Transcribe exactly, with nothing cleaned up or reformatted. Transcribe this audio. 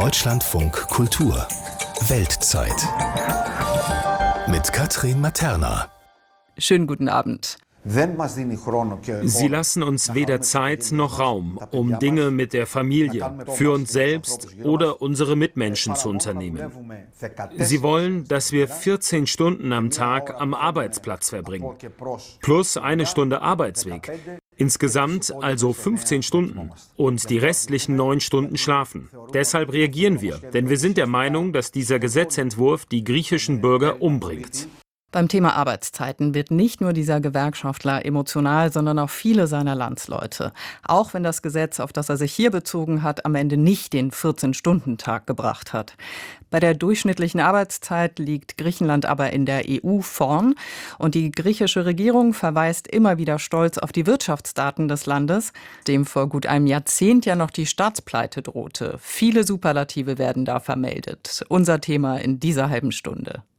Deutschlandfunk Kultur Weltzeit mit Katrin Materna. Schönen guten Abend. Sie lassen uns weder Zeit noch Raum, um Dinge mit der Familie, für uns selbst oder unsere Mitmenschen zu unternehmen. Sie wollen, dass wir vierzehn Stunden am Tag am Arbeitsplatz verbringen, plus eine Stunde Arbeitsweg. Insgesamt also fünfzehn Stunden und die restlichen neun Stunden schlafen. Deshalb reagieren wir, denn wir sind der Meinung, dass dieser Gesetzentwurf die griechischen Bürger umbringt. Beim Thema Arbeitszeiten wird nicht nur dieser Gewerkschaftler emotional, sondern auch viele seiner Landsleute. Auch wenn das Gesetz, auf das er sich hier bezogen hat, am Ende nicht den vierzehn-Stunden-Tag gebracht hat. Bei der durchschnittlichen Arbeitszeit liegt Griechenland aber in der E U vorn. Und die griechische Regierung verweist immer wieder stolz auf die Wirtschaftsdaten des Landes, dem vor gut einem Jahrzehnt ja noch die Staatspleite drohte. Viele Superlative werden da vermeldet. Unser Thema in dieser halben Stunde.